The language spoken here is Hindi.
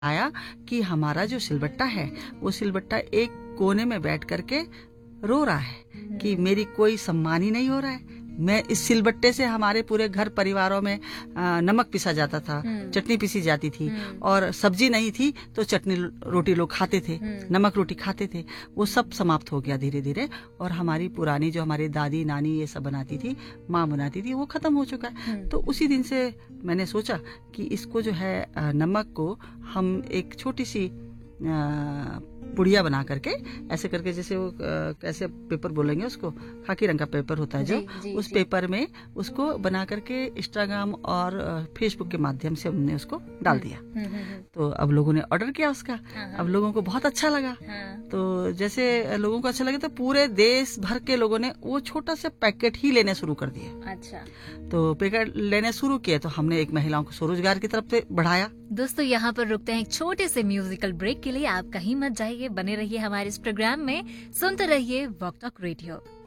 आया कि हमारा जो सिलबट्टा है वो सिलबट्टा एक कोने में बैठ करके रो रहा है कि मेरी कोई सम्मान ही नहीं हो रहा है। मैं इस सिलबट्टे से हमारे पूरे घर परिवारों में नमक पिसा जाता था, चटनी पिसी जाती थी, और सब्जी नहीं थी तो चटनी रोटी लोग खाते थे, नमक रोटी खाते थे। वो सब समाप्त हो गया धीरे धीरे, और हमारी पुरानी जो हमारी दादी नानी ये सब बनाती थी, माँ बनाती थी, वो खत्म हो चुका है। तो उसी दिन से मैंने सोचा कि इसको जो है नमक को हम एक छोटी सी पुड़िया बना करके ऐसे करके, जैसे वो कैसे पेपर बोलेंगे उसको, खाकी रंग का पेपर होता है जो, उस पेपर में उसको बना करके इंस्टाग्राम और फेसबुक के माध्यम से हमने उसको डाल दिया। तो अब लोगों ने ऑर्डर किया उसका, अब लोगों को बहुत अच्छा लगा। तो जैसे लोगों को अच्छा लगे तो पूरे देश भर के लोगों ने वो छोटा सा पैकेट ही लेने शुरू कर दिए। अच्छा, तो पैकेट लेने शुरू किए तो हमने एक महिलाओं को स्वरोजगार की तरफ से बढ़ाया। दोस्तों यहाँ पर रुकते हैं एक छोटे से म्यूजिकल ब्रेक के लिए। आप कहीं मत जाइए, बने रहिए हमारे इस प्रोग्राम में, सुनते रहिए वॉक टॉक रेडियो।